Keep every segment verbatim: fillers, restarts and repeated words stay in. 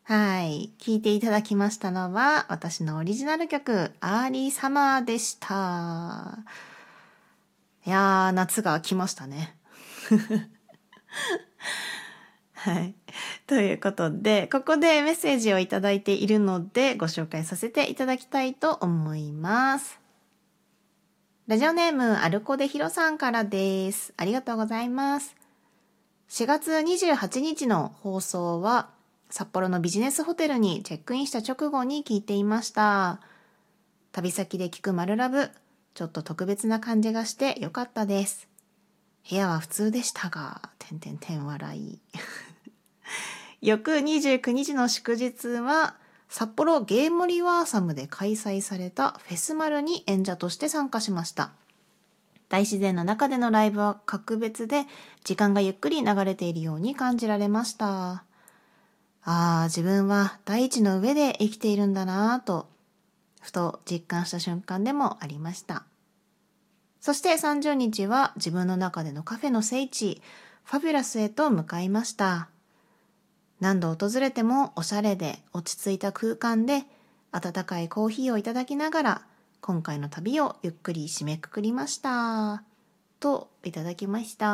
はい。聴いていただきましたのは、私のオリジナル曲、アーリーサマーでした。いやー、夏が来ましたね。はい。ということで、ここでメッセージをいただいているので、ご紹介させていただきたいと思います。ラジオネーム、アルコデヒロさんからです。ありがとうございます。しがつにじゅうはちにちの放送は、札幌のビジネスホテルにチェックインした直後に聞いていました。旅先で聞くマルラブ、ちょっと特別な感じがしてよかったです。部屋は普通でしたが、てんてんてん笑い。翌にじゅうくにちの祝日は、札幌ゲームリワーサムで開催されたフェスマルに演者として参加しました。大自然の中でのライブは格別で、時間がゆっくり流れているように感じられました。ああ、自分は大地の上で生きているんだなぁと、ふと実感した瞬間でもありました。そしてさんじゅうにちは自分の中でのカフェの聖地、ファビュラスへと向かいました。何度訪れてもおしゃれで落ち着いた空間で、温かいコーヒーをいただきながら、今回の旅をゆっくり締めくくりました。といただきました。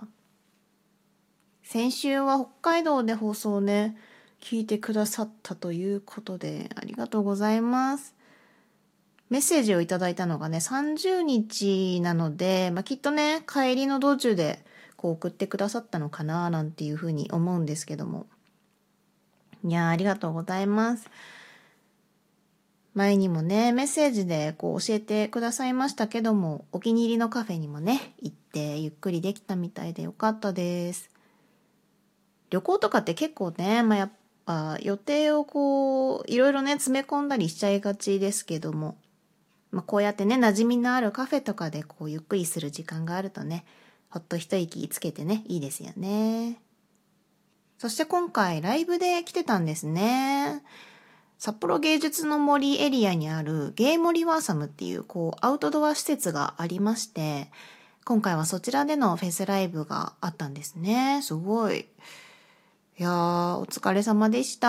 先週は北海道で放送をね、聞いてくださったということで、ありがとうございます。メッセージをいただいたのがね、さんじゅうにちなので、まあ、きっとね、帰りの道中でこう送ってくださったのかな、なんていうふうに思うんですけども。いやー、ありがとうございます。前にもね、メッセージでこう教えてくださいましたけども、お気に入りのカフェにもね、行ってゆっくりできたみたいでよかったです。旅行とかって結構ね、まあ、やっぱ予定をこう、いろいろね、詰め込んだりしちゃいがちですけども、まあ、こうやってね、馴染みのあるカフェとかでこう、ゆっくりする時間があるとね、ほっと一息つけてね、いいですよね。そして今回ライブで来てたんですね。札幌芸術の森エリアにあるゲイモリワーサムっていうこうアウトドア施設がありまして、今回はそちらでのフェスライブがあったんですね。すごい。いやー、お疲れ様でした。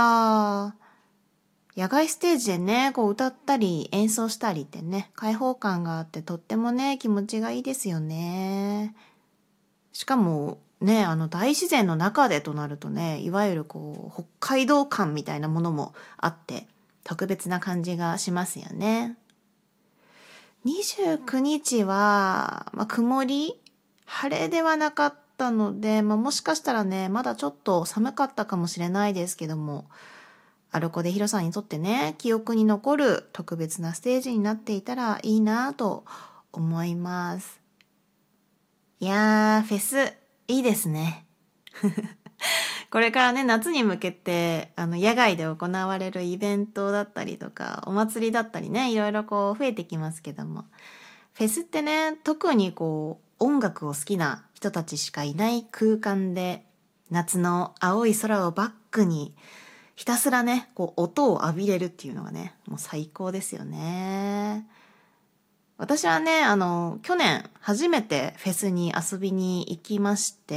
野外ステージでね、こう歌ったり演奏したりってね、開放感があってとってもね、気持ちがいいですよね。しかもね、あの大自然の中でとなるとね、いわゆるこう、北海道感みたいなものもあって、特別な感じがしますよね。にじゅうくにちは、まあ、曇り晴れではなかったので、まあ、もしかしたらね、まだちょっと寒かったかもしれないですけども、アルコでヒロさんにとってね、記憶に残る特別なステージになっていたらいいなと思います。いやー、フェス、いいですね。これからね、夏に向けて、あの、野外で行われるイベントだったりとか、お祭りだったりね、いろいろこう増えてきますけども、フェスってね、特にこう、音楽を好きな人たちしかいない空間で、夏の青い空をバックに、ひたすらね、こう、音を浴びれるっていうのがね、もう最高ですよね。私はね、あの、去年初めてフェスに遊びに行きまして、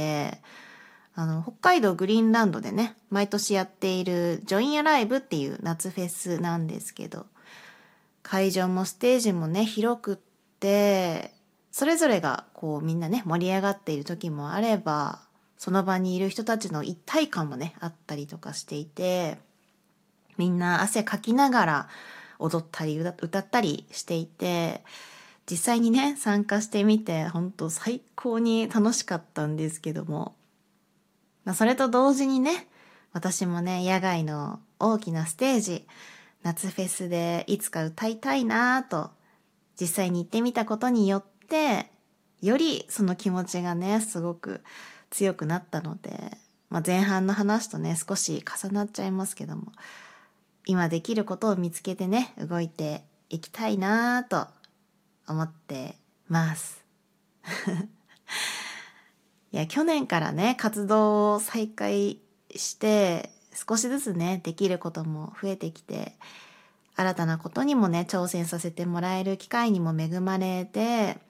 あの、北海道グリーンランドでね、毎年やっているジョインアライブっていう夏フェスなんですけど、会場もステージもね、広くって、それぞれがこうみんなね、盛り上がっている時もあれば、その場にいる人たちの一体感もね、あったりとかしていて、みんな汗かきながら踊ったり歌ったりしていて、実際にね、参加してみて、本当最高に楽しかったんですけども、まあ、それと同時にね、私もね、野外の大きなステージ、夏フェスでいつか歌いたいなぁと、実際に行ってみたことによって、よりその気持ちがね、すごく強くなったので、まあ、前半の話とね、少し重なっちゃいますけども、今できることを見つけてね、動いていきたいなぁと思ってます。いや、去年からね、活動を再開して、少しずつね、できることも増えてきて、新たなことにもね、挑戦させてもらえる機会にも恵まれて、